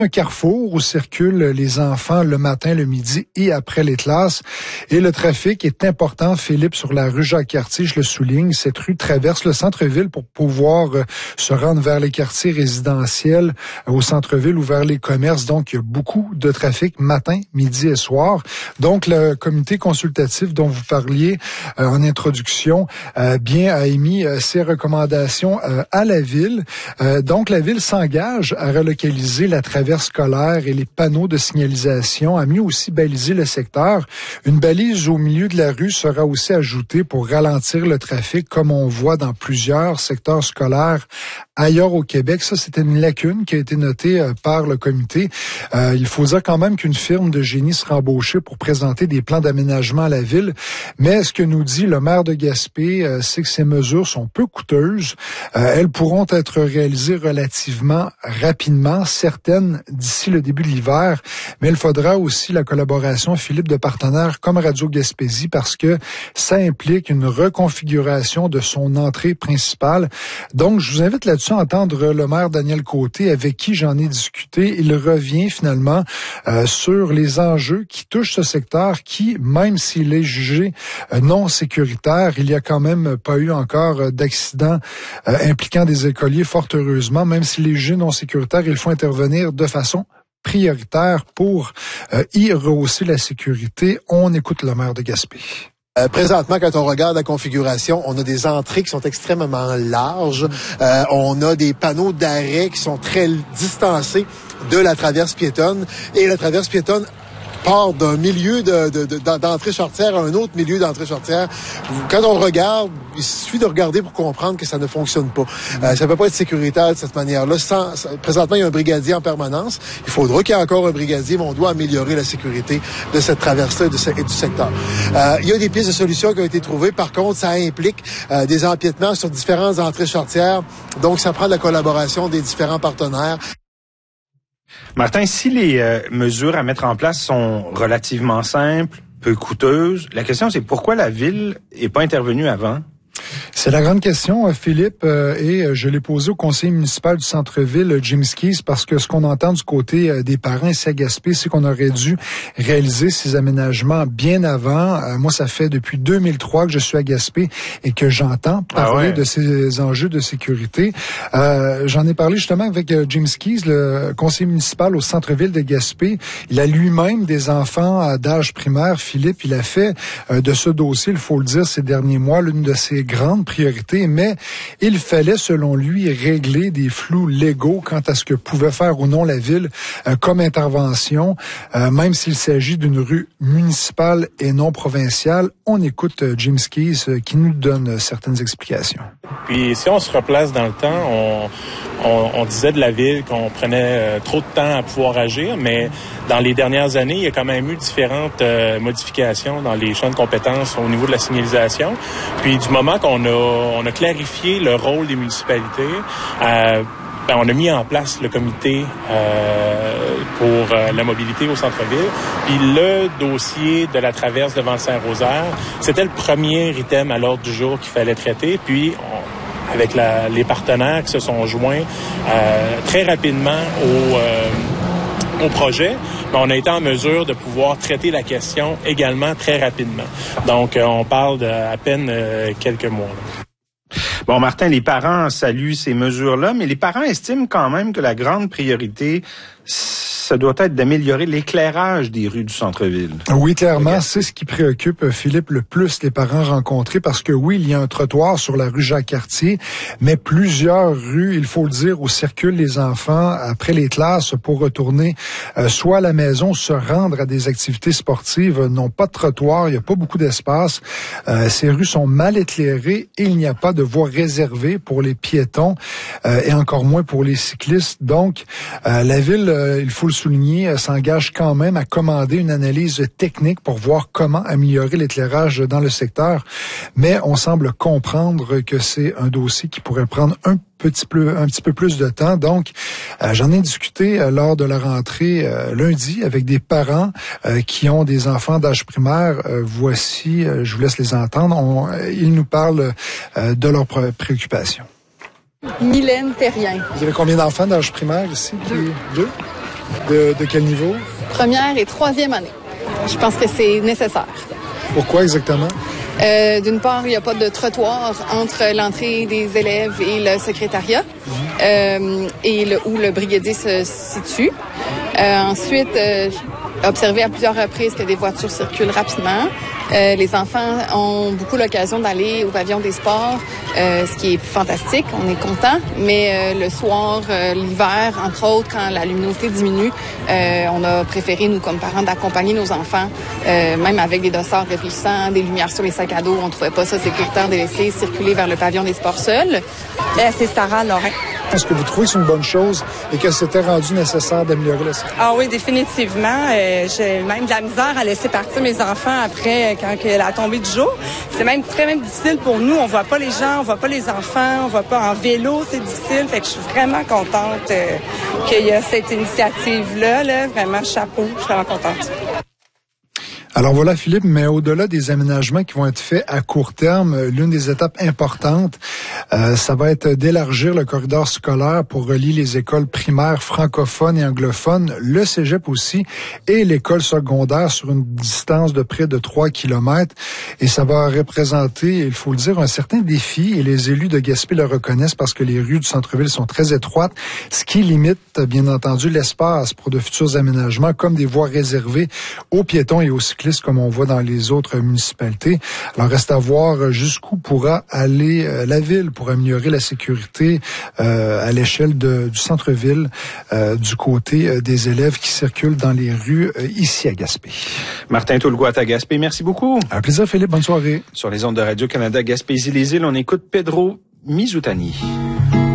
Un carrefour où circulent les enfants le matin, le midi et après les classes. Et le trafic est important, Philippe, sur la rue Jacques-Cartier, je le souligne. Cette rue traverse le centre-ville pour pouvoir se rendre vers les quartiers résidentiels au centre-ville ou vers les commerces. Donc, il y a beaucoup de trafic matin, midi et soir. Donc, le comité consultatif dont vous parliez en introduction, a émis ses recommandations à la ville. Donc, la ville s'engage à relocaliser la traversée scolaire et les panneaux de signalisation, à mieux aussi baliser le secteur. Une balise au milieu de la rue sera aussi ajoutée pour ralentir le trafic, comme on voit dans plusieurs secteurs scolaires ailleurs au Québec. Ça, c'était une lacune qui a été notée par le comité. Il faut dire quand même qu'une firme de génie sera embauchée pour présenter des plans d'aménagement à la ville. Mais ce que nous dit le maire de Gaspé, c'est que ces mesures sont peu coûteuses. Elles pourront être réalisées relativement rapidement, certaines d'ici le début de l'hiver. Mais il faudra aussi la collaboration, Philippe, de partenaires comme Radio Gaspésie, parce que ça implique une reconfiguration de son entrée principale. Donc, je vous invite là-dessus à entendre le maire Daniel Côté, avec qui j'en ai discuté. Il revient finalement sur les enjeux qui touchent ce secteur qui, même s'il est jugé non sécuritaire, il n'y a quand même pas eu encore d'accidents impliquant des écoliers, fort heureusement. Même s'il est jugé non sécuritaire, il faut intervenir de façon prioritaire pour y rehausser la sécurité. On écoute le maire de Gaspé. Présentement, quand on regarde la configuration, on a des entrées qui sont extrêmement larges. On a des panneaux d'arrêt qui sont très distancés de la traverse piétonne. Et la traverse piétonne part d'un milieu d'entrée-sortière à un autre milieu d'entrée-sortière. Quand on regarde, il suffit de regarder pour comprendre que ça ne fonctionne pas. Ça peut pas être sécuritaire de cette manière-là. Présentement, il y a un brigadier en permanence. Il faudra qu'il y ait encore un brigadier, mais on doit améliorer la sécurité de cette traversée et du secteur. Il y a des pistes de solutions qui ont été trouvées. Par contre, ça implique des empiètements sur différentes entrées-sortières. Donc, ça prend de la collaboration des différents partenaires. Martin, si les mesures à mettre en place sont relativement simples, peu coûteuses, la question c'est pourquoi la ville n'est pas intervenue avant? C'est la grande question, Philippe, et je l'ai posé au conseiller municipal du centre-ville, Jim Skis, parce que ce qu'on entend du côté des parents ici à Gaspé, c'est qu'on aurait dû réaliser ces aménagements bien avant. Moi, ça fait depuis 2003 que je suis à Gaspé et que j'entends parler de ces enjeux de sécurité. J'en ai parlé justement avec Jim Skis, le conseiller municipal au centre-ville de Gaspé. Il a lui-même des enfants d'âge primaire. Philippe, il a fait de ce dossier, il faut le dire, ces derniers mois, l'une de ses grandes priorités, mais il fallait, selon lui, régler des flous légaux quant à ce que pouvait faire ou non la ville comme intervention, même s'il s'agit d'une rue municipale et non provinciale. On écoute Jim Skis qui nous donne certaines explications. Puis si on se replace dans le temps, on disait de la ville qu'on prenait trop de temps à pouvoir agir, mais dans les dernières années, il y a quand même eu différentes modifications dans les champs de compétences au niveau de la signalisation. Puis du moment qu'on a clarifié le rôle des municipalités, on a mis en place le comité pour la mobilité au centre-ville. Puis le dossier de la traverse devant le Saint-Rosaire, c'était le premier item à l'ordre du jour qu'il fallait traiter. Puis avec les partenaires qui se sont joints très rapidement au projet, on a été en mesure de pouvoir traiter la question également très rapidement. Donc, on parle d'à peine quelques mois. Bon, Martin, les parents saluent ces mesures-là, mais les parents estiment quand même que la grande priorité, ça doit être d'améliorer l'éclairage des rues du centre-ville. Oui, clairement, c'est ce qui préoccupe, Philippe, le plus les parents rencontrés, parce que oui, il y a un trottoir sur la rue Jacques-Cartier, mais plusieurs rues, il faut le dire, où circulent les enfants après les classes pour retourner soit à la maison, se rendre à des activités sportives, n'ont pas de trottoir, il n'y a pas beaucoup d'espace. Ces rues sont mal éclairées et il n'y a pas de voie réservée pour les piétons et encore moins pour les cyclistes. Donc, la ville, il faut le souligner, s'engage quand même à commander une analyse technique pour voir comment améliorer l'éclairage dans le secteur. Mais on semble comprendre que c'est un dossier qui pourrait prendre un petit peu plus de temps. Donc, j'en ai discuté lors de la rentrée lundi avec des parents qui ont des enfants d'âge primaire. Voici, je vous laisse les entendre. Ils nous parlent de leurs préoccupations. Mylène Terrien. Vous avez combien d'enfants d'âge primaire ici? Deux. De quel niveau? Première et troisième année. Je pense que c'est nécessaire. Pourquoi exactement? D'une part, il n'y a pas de trottoir entre l'entrée des élèves et le secrétariat où le brigadier se situe. Ensuite, observé à plusieurs reprises que des voitures circulent rapidement. Les enfants ont beaucoup l'occasion d'aller au pavillon des sports, ce qui est fantastique, on est content. Mais le soir, l'hiver, entre autres, quand la luminosité diminue, on a préféré, nous, comme parents, d'accompagner nos enfants, même avec des dossards réfléchissants, des lumières sur les sacs à dos. On ne trouvait pas ça sécuritaire de laisser circuler vers le pavillon des sports seuls. C'est Sarah Lorrain. Est-ce que vous trouvez que c'est une bonne chose et que c'était rendu nécessaire d'améliorer la sécurité? Ah oui, définitivement. J'ai même de la misère à laisser partir mes enfants après quand la tombée du jour. C'est même très difficile pour nous. On voit pas les gens, on voit pas les enfants, on voit pas en vélo, c'est difficile. Fait que je suis vraiment contente qu'il y ait cette initiative-là. Là. Vraiment, chapeau, je suis vraiment contente. Alors voilà, Philippe, mais au-delà des aménagements qui vont être faits à court terme, l'une des étapes importantes, ça va être d'élargir le corridor scolaire pour relier les écoles primaires francophones et anglophones, le cégep aussi, et l'école secondaire sur une distance de près de 3 kilomètres. Et ça va représenter, il faut le dire, un certain défi, et les élus de Gaspé le reconnaissent parce que les rues du centre-ville sont très étroites, ce qui limite, bien entendu, l'espace pour de futurs aménagements, comme des voies réservées aux piétons et aux cyclistes, comme on voit dans les autres municipalités. Alors, reste à voir jusqu'où pourra aller la ville pour améliorer la sécurité à l'échelle du centre-ville, du côté des élèves qui circulent dans les rues ici à Gaspé. Martin Toulgoat à Gaspé, merci beaucoup. Un plaisir, Philippe. Bonne soirée. Sur les ondes de Radio-Canada Gaspésie-les-Îles, on écoute Pedro Mizoutani.